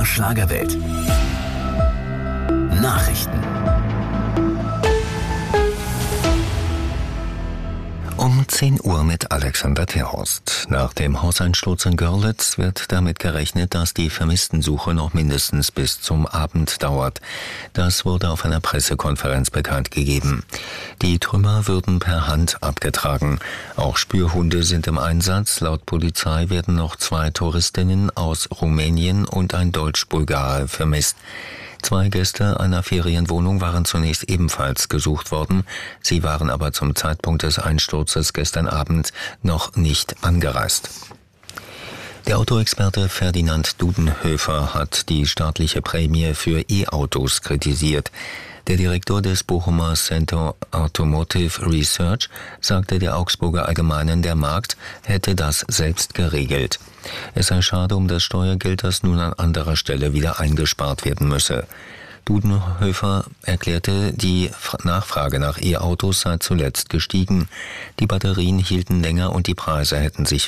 Schlagerwelt. Nachrichten. Um 10 Uhr mit Alexander Terhorst. Nach dem Hauseinsturz in Görlitz wird damit gerechnet, dass die Vermisstensuche noch mindestens bis zum Abend dauert. Das wurde auf einer Pressekonferenz bekannt gegeben. Die Trümmer würden per Hand abgetragen. Auch Spürhunde sind im Einsatz. Laut Polizei werden noch 2 Touristinnen aus Rumänien und ein Deutsch-Bulgare vermisst. 2 Gäste einer Ferienwohnung waren zunächst ebenfalls gesucht worden. Sie waren aber zum Zeitpunkt des Einsturzes gestern Abend noch nicht angereist. Der Autoexperte Ferdinand Dudenhöfer hat die staatliche Prämie für E-Autos kritisiert. Der Direktor des Bochumer Center Automotive Research sagte der Augsburger Allgemeinen, der Markt hätte das selbst geregelt. Es sei schade um das Steuergeld, das nun an anderer Stelle wieder eingespart werden müsse. Dudenhöfer erklärte, die Nachfrage nach E-Autos sei zuletzt gestiegen. Die Batterien hielten länger und die Preise hätten sich